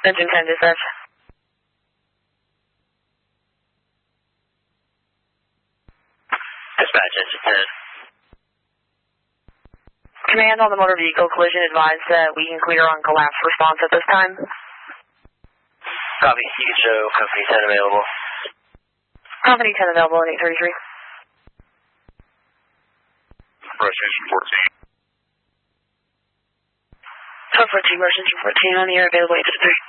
Engine 10 dispatch. Dispatch, Engine 10. Command on the motor vehicle collision, advise that we can clear on collapse response at this time. Copy. You can show Company 10 available. Company 10 available at 833. Rush Engine 14. 1214, Rush Engine 14 on the air available at 833.